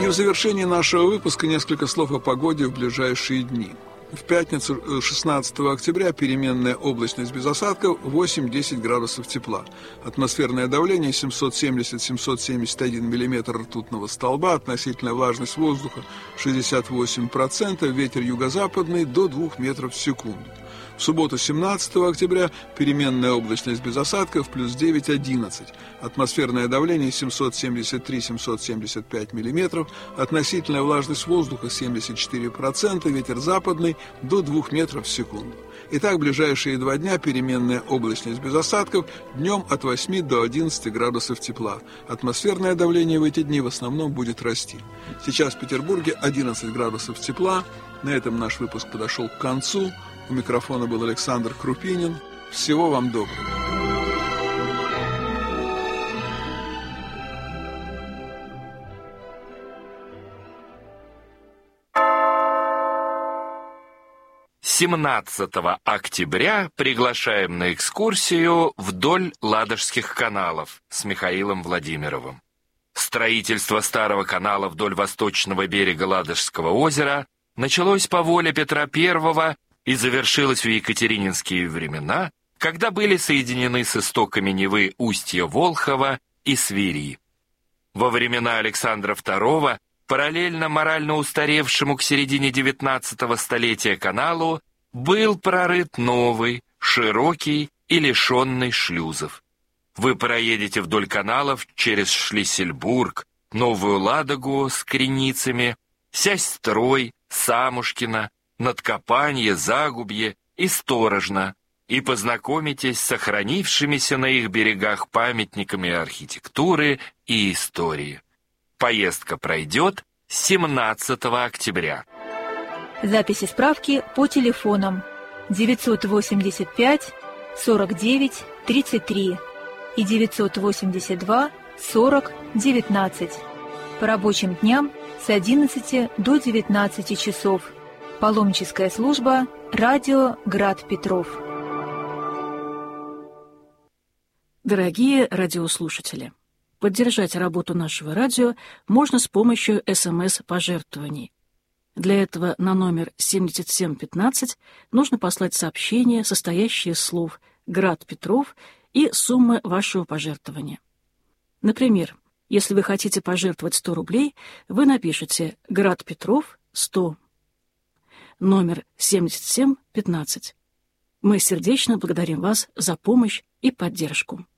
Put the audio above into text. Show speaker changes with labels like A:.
A: И в завершении нашего выпуска несколько слов о погоде в ближайшие дни. В пятницу 16 октября переменная облачность без осадков 8-10 градусов тепла. Атмосферное давление 770-771 мм ртутного столба, относительная влажность воздуха 68%, ветер юго-западный до 2 метров в секунду. В субботу 17 октября переменная облачность без осадков плюс 9-11. Атмосферное давление 773-775 мм, относительная влажность воздуха 74%, ветер западный до 2 метров в секунду. Итак, в ближайшие 2 дня переменная облачность без осадков, днем от 8 до 11 градусов тепла. Атмосферное давление в эти дни в основном будет расти. Сейчас в Петербурге 11 градусов тепла. На этом наш выпуск подошел к концу. У микрофона был Александр Крупинин. Всего вам доброго.
B: С 17 октября приглашаем на экскурсию вдоль Ладожских каналов с Михаилом Владимировым. Строительство старого канала вдоль восточного берега Ладожского озера началось по воле Петра I и завершилось в екатерининские времена, когда были соединены с истоками Невы устья Волхова и Свири. Во времена Александра II, параллельно морально устаревшему к середине XIX столетия каналу, был прорыт новый, широкий и лишенный шлюзов. Вы проедете вдоль каналов через Шлиссельбург, Новую Ладогу с Креницами, Сясь-Строй, Самушкино, Надкопанье, Загубье и Сторожно, и познакомитесь с сохранившимися на их берегах памятниками архитектуры и истории. Поездка пройдет 17 октября.
C: Записи справки по телефонам 985 49 33 и 982 40 19. По рабочим дням с 11 до 19 часов. Паломническая служба «Радио Град Петров».
D: Дорогие радиослушатели, поддержать работу нашего радио можно с помощью СМС-пожертвований. Для этого на номер 7715 нужно послать сообщение, состоящее из слов «Град Петров» и суммы вашего пожертвования. Например, если вы хотите пожертвовать 100 рублей, вы напишите «Град Петров 100». Номер 7715. Мы сердечно благодарим вас за помощь и поддержку.